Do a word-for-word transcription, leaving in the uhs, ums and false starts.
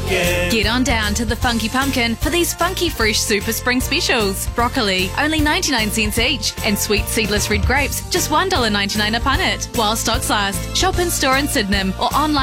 pumpkin. Get on down to the Funky Pumpkin for these funky fresh super spring specials. Broccoli, only ninety-nine cents each. And sweet seedless red grapes, just one dollar ninety-nine a punnet. While stocks last. Shop in store in Sydenham or online